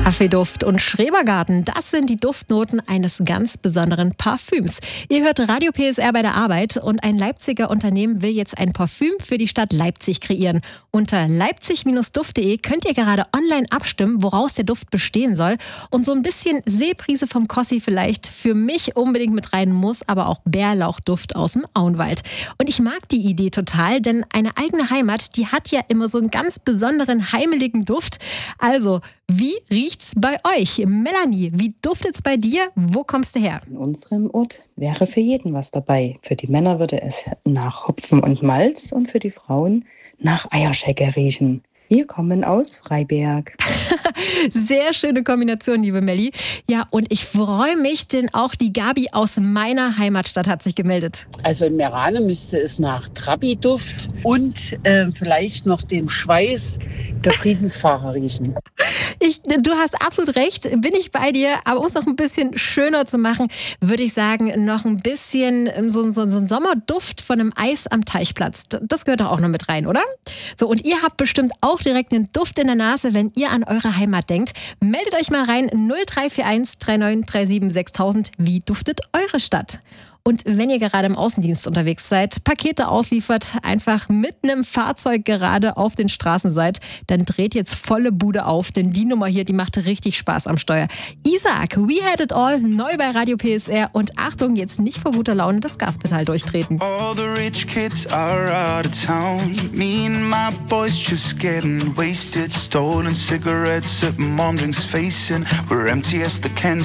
Kaffeeduft und Schrebergarten, das sind die Duftnoten eines ganz besonderen Parfüms. Ihr hört Radio PSR bei der Arbeit und ein Leipziger Unternehmen will jetzt ein Parfüm für die Stadt Leipzig kreieren. Unter leipzig-duft.de könnt ihr gerade online abstimmen, woraus der Duft bestehen soll. Und so ein bisschen Seeprise vom Kossi vielleicht für mich unbedingt mit rein muss, aber auch Bärlauchduft aus dem Auenwald. Und ich mag die Idee total, denn eine eigene Heimat, die hat ja immer so einen ganz besonderen heimeligen Duft. Also, wie riecht's bei euch? Melanie, wie duftet's bei dir? Wo kommst du her? In unserem Ort wäre für jeden was dabei. Für die Männer würde es nach Hopfen und Malz und für die Frauen nach Eierschecke riechen. Wir kommen aus Freiberg. Sehr schöne Kombination, liebe Melli. Ja, und ich freue mich, denn auch die Gabi aus meiner Heimatstadt hat sich gemeldet. Also in Merane müsste es nach Trabi-Duft und vielleicht noch dem Schweiß der Friedensfahrer riechen. Du hast absolut recht, bin ich bei dir, aber um es noch ein bisschen schöner zu machen, würde ich sagen, noch ein bisschen so ein Sommerduft von einem Eis am Teichplatz. Das gehört doch auch noch mit rein, oder? So, und ihr habt bestimmt auch direkt einen Duft in der Nase, wenn ihr an eure Heimat denkt. Meldet euch mal rein, 0341 3937 6000. Wie duftet eure Stadt? Und wenn ihr gerade im Außendienst unterwegs seid, Pakete ausliefert, einfach mit einem Fahrzeug gerade auf den Straßen seid, dann dreht jetzt volle Bude auf, denn die Nummer hier, die macht richtig Spaß am Steuer. Isaac, We Had It All, neu bei Radio PSR und Achtung, jetzt nicht vor guter Laune das Gaspedal durchtreten. All the rich kids are out of town. Me and my boys just getting wasted. Stolen cigarettes at mom drinks facing. We're empty as the cans.